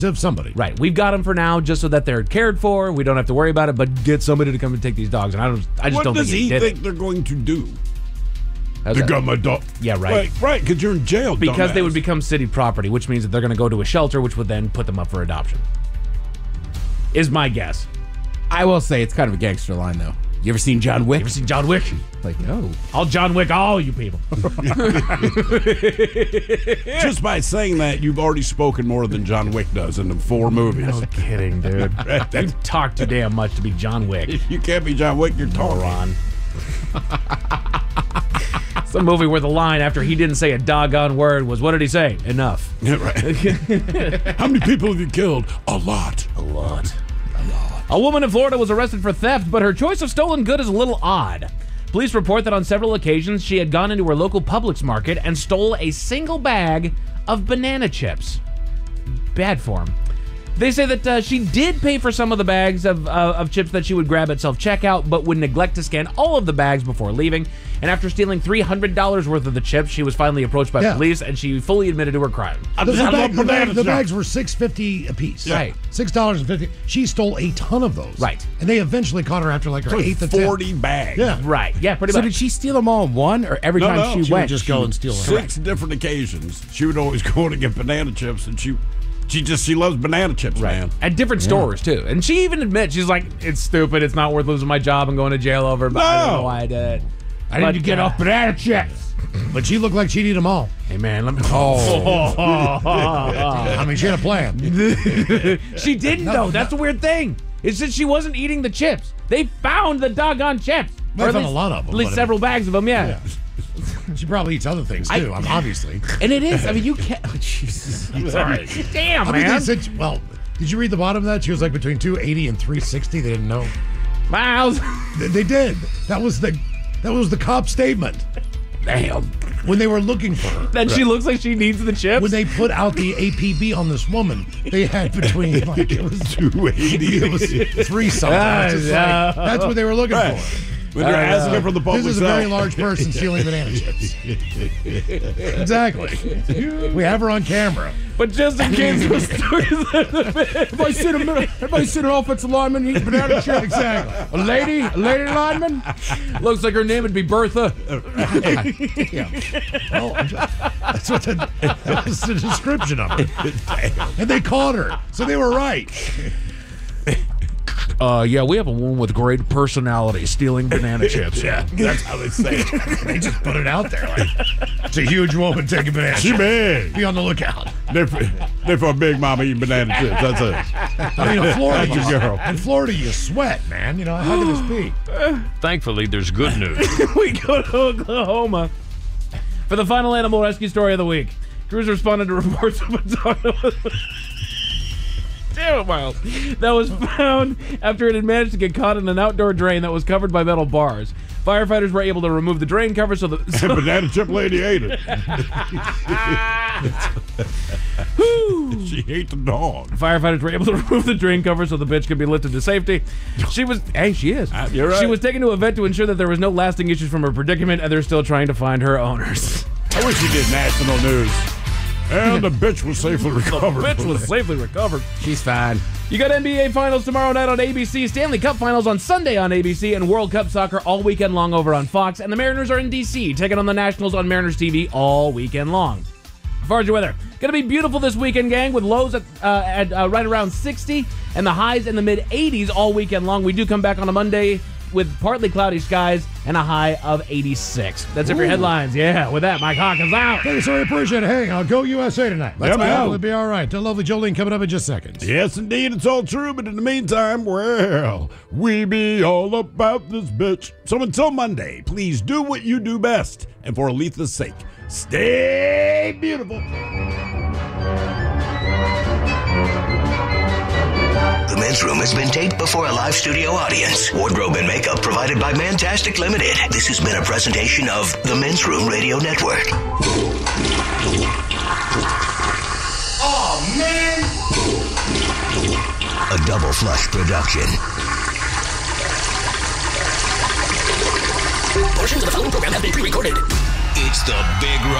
of somebody. Right. We've got them for now just so that they're cared for. We don't have to worry about it, but get somebody to come and take these dogs. And I just don't think What does he did think it. they're going to do? How's They that? got my dog. Yeah, right. Right, because you're in jail, Because they dumbass. would become city property, which means that they're going to go to a shelter, which would then put them up for adoption. Is my guess. I will say it's kind of a gangster line, though. You ever seen John Wick? You ever seen John Wick? Like, no. I'll John Wick all you people. Just by saying that, you've already spoken more than John Wick does in the 4 movies. No kidding, dude. You talk too damn much to be John Wick. You can't be John Wick, you're Moron. It's a movie where the line after he didn't say a doggone word was, what did he say? Enough. Yeah, right. How many people have you killed? A lot. A lot. A woman in Florida was arrested for theft, but her choice of stolen good is a little odd. Police report that on several occasions she had gone into her local Publix market and stole a single bag of banana chips. Bad form. They say that she did pay for some of the bags of chips that she would grab at self-checkout, but would neglect to scan all of the bags before leaving. And after stealing $300 worth of the chips, she was finally approached by police, and she fully admitted to her crime. The bags were $6.50 a piece. Yeah. Right. $6.50. She stole a ton of those. Right. And they eventually caught her after like her 8th attempt. 40 bags. Yeah. Right. Yeah, pretty So much. did she steal them all in one, or every time she She went? would just go and steal them. 6 different occasions. She would always go in and get banana chips, and she loves banana chips, man. At different stores, too. And she even admits, she's like, it's stupid. It's not worth losing my job and going to jail over it, but I don't know why I did it. I need to get off banana chips. But she looked like she'd eat them all. Hey, man, let me... I mean, she had a plan. She didn't, though. That's the weird thing. It's that she wasn't eating the chips. They found the doggone chips. They Or at found a least- lot of them, At least but- several bags of them, yeah. She probably eats other things, too, obviously. And it is. I mean, you can't... Oh, Jesus. Sorry. Damn, I mean, man. they said, well, did you read the bottom of that? She was like between 280 and 360. They didn't know. Miles. They did. That was the cop statement. Damn. When they were looking for her. Then she looks like she needs the chips? When they put out the APB on this woman, they had between, like, it was 280. It was 3 something. It's just like, that's what they were looking for. When they're asking for the public This is a very large person stealing banana chips. Exactly. We have her on camera. But just in case the stories Everybody sit an offensive lineman and eat banana chips. Exactly. A lady lineman. looks like her name would be Bertha. Yeah. Well, that was the description of her. And they caught her, so they were right. Yeah, we have a woman with great personality stealing banana chips. Yeah, that's how they say it. They just put it out there. Like, it's a huge woman taking banana She chips. big. Be on the lookout. They're for a big mama eating banana chips. That's it. I mean, in Florida, That's a girl. in Florida, you sweat, man. You know, how could this be? Thankfully, there's good news. We go to Oklahoma for the final animal rescue story of the week. Crews responded to reports of a dog damn it, Miles. That was found after it had managed to get caught in an outdoor drain that was covered by metal bars. Firefighters were able to remove the drain cover so the Banana chip lady ate it. She ate the dog. Firefighters were able to remove the drain cover so the bitch could be lifted to safety. She is. You're right. She was taken to a vet to ensure that there was no lasting issues from her predicament, and they're still trying to find her owners. I wish you did national news. And the bitch was safely recovered. Bitch was safely recovered. She's fine. You got NBA Finals tomorrow night on ABC, Stanley Cup Finals on Sunday on ABC, and World Cup Soccer all weekend long over on Fox. And the Mariners are in D.C., taking on the Nationals on Mariners TV all weekend long. As far as your weather, gonna be beautiful this weekend, gang, with lows at right around 60 and the highs in the mid-80s all weekend long. We do come back on a Monday with partly cloudy skies and a high of 86. That's it for your headlines. Yeah, with that, Mike Hawkins out. Thank you, sir. I appreciate it. Hey, I'll go USA tonight. Let's go. It'll be all right. The lovely Jolene coming up in just seconds. Yes, indeed, it's all true, but in the meantime, well, we be all about this bitch. So until Monday, please do what you do best. And for Aletha's sake, stay beautiful. The Men's Room has been taped before a live studio audience. Wardrobe and makeup provided by Mantastic Limited. This has been a presentation of the Men's Room Radio Network. Oh, man! A Double Flush production. Portions of the following program have been pre-recorded. It's the Big